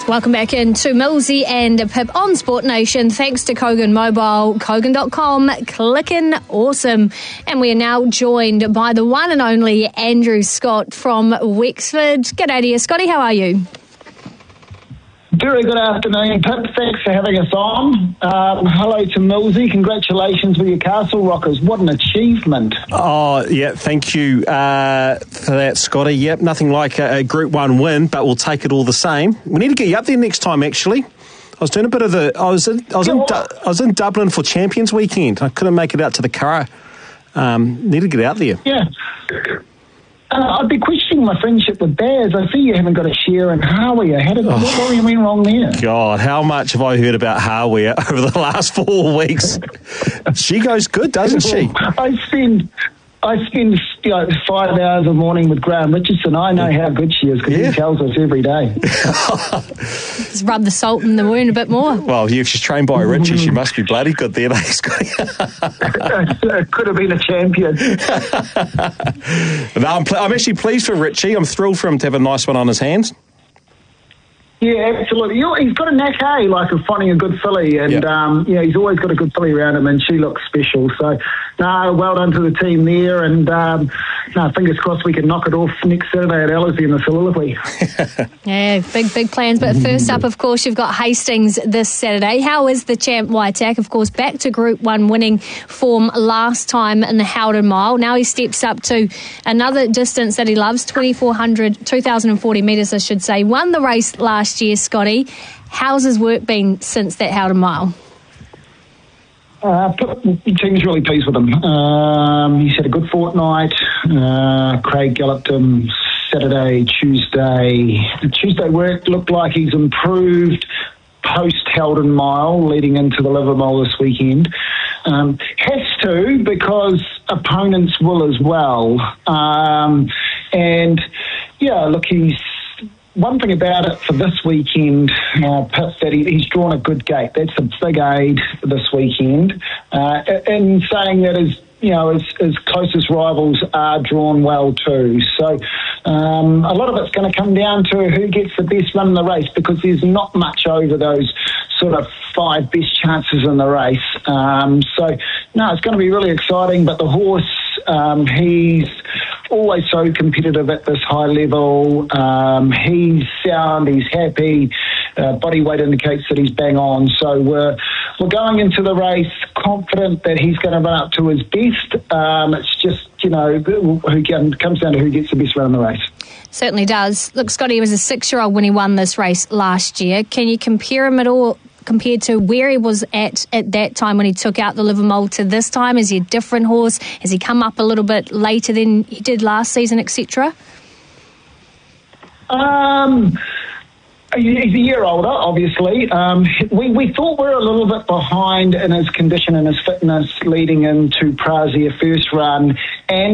Welcome back into Millsy and Pip on Sport Nation. Thanks to Kogan Mobile, Kogan.com, clickin' awesome. And we are now joined by the one and only Andrew Scott from Wexford. G'day to you, Scotty. How are you? Very good afternoon, Pip. Thanks for having us on. Hello to Millsy. Congratulations with your Castle Rockers. What an achievement. Oh, yeah, thank you for that, Scotty. Yep, nothing like a Group 1 win, but we'll take it all the same. We need to get you up there next time, actually. I was doing a bit of I was in Dublin for Champions Weekend. I couldn't make it out to the Curragh. Need to get out there. Yeah. I'd be questioning my friendship with Baz. I see you haven't got a share in Hawea. What went wrong there? God, how much have I heard about Hawea over the last 4 weeks? She goes good, doesn't she? I spend 5 hours a morning with Graham Richardson. I know how good she is because he tells us every day. Just rub the salt in the wound a bit more. Well, if she's trained by Richie, she must be bloody good there, Scotty. Could have been a champion. No, I'm actually pleased for Richie. I'm thrilled for him to have a nice one on his hands. Yeah, absolutely. He's got a knack, like of finding a good filly, and he's always got a good filly around him, and she looks special. So, well done to the team there, and fingers crossed we can knock it off next Saturday at Ellerslie in the Soliloquy. Yeah, big plans. But first up, of course, you've got Hastings this Saturday. How is the champ Waitak? Of course, back to Group 1 winning form last time in the Howden Mile. Now he steps up to another distance that he loves, 2,040 metres, I should say. Won the race last year, Scotty. How's his work been since that Howden Mile? The team's really pleased with him. He's had a good fortnight. Craig galloped him Saturday, Tuesday. The Tuesday work looked like he's improved post-Howden Mile leading into the Livermore this weekend. Has to, because opponents will as well. He's... One thing about it for this weekend, Pip, that he's drawn a good gate. That's a big aid this weekend. In saying that his closest rivals are drawn well too. So a lot of it's going to come down to who gets the best run in the race, because there's not much over those sort of 5 best chances in the race. It's going to be really exciting. But the horse, he's always so competitive at this high level. He's sound, he's happy. Body weight indicates that he's bang on. So we're going into the race confident that he's going to run up to his best. It's just, who comes down to who gets the best run in the race. Certainly does. Look, Scotty, he was a 6-year-old when he won this race last year. Can you compare him at all compared to where he was at that time when he took out the Livermore to this time? Is he a different horse? Has he come up a little bit later than he did last season, etc.? He's a year older, obviously. We thought we were a little bit behind in his condition and his fitness leading into Prazia first run, and